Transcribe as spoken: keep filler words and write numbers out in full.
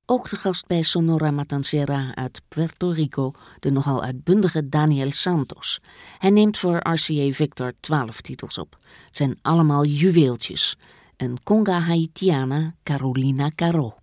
Ook de gast bij Sonora Matancera uit Puerto Rico, de nogal uitbundige Daniel Santos. Hij neemt voor R C A Victor twaalf titels op. Het zijn allemaal juweeltjes. Een conga Haitiana, Carolina Caro.